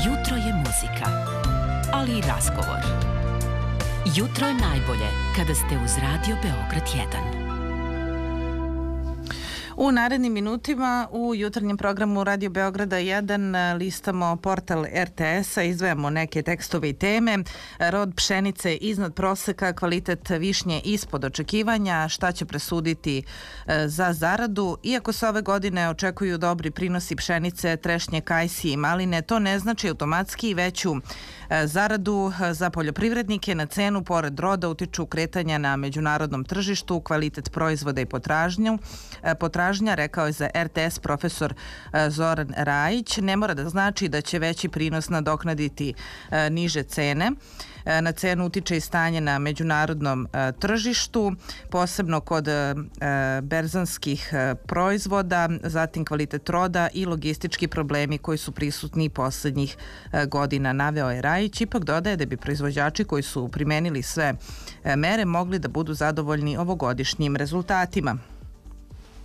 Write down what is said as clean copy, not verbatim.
Jutro je muzika, ali i razgovor. Jutro je najbolje kada ste uz Radio Beograd 1. U narednim minutima u jutarnjem programu Radio Beograda 1 listamo portal RTS-a, izdvajamo neke tekstove i teme, rod pšenice iznad proseka, kvalitet višnje ispod očekivanja, šta će presuditi za zaradu. Iako se ove godine očekuju dobri prinosi pšenice, trešnje, kajsije i maline, to ne znači automatski veću zaradu za poljoprivrednike. Na cenu pored roda utiču kretanja na međunarodnom tržištu, kvalitet proizvoda i potražnja, rekao je za RTS profesor Zoran Rajić. Ne mora da znači da će veći prinos nadoknaditi niže cene. Na cenu utiče i stanje na međunarodnom tržištu, posebno kod berzanskih proizvoda, zatim kvalitet roda i logistički problemi koji su prisutni poslednjih godina, naveo je Rajić. Ipak dodaje da bi proizvođači koji su primenili sve mere mogli da budu zadovoljni ovogodišnjim rezultatima.